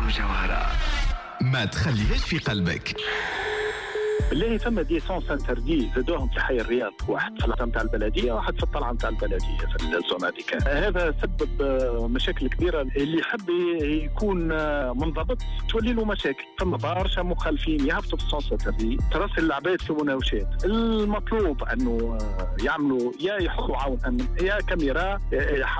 مجوهرة ما تخليهاش في قلبك. بالله ثم دي سونس انتردي زادوهم في حي الرياض، واحد في الطلعه نتاع البلديه وواحد في الطلعه نتاع البلديه في الزون هذيك. هذا سبب مشاكل كبيره. اللي يحب يكون منضبط تولي له مشاكل. ثم برشا مخالفين يهبطوا في السونس انتردي ترسل العباد في مناوشات. المطلوب انه يعملوا يا يحطوا عون امن يا كاميرا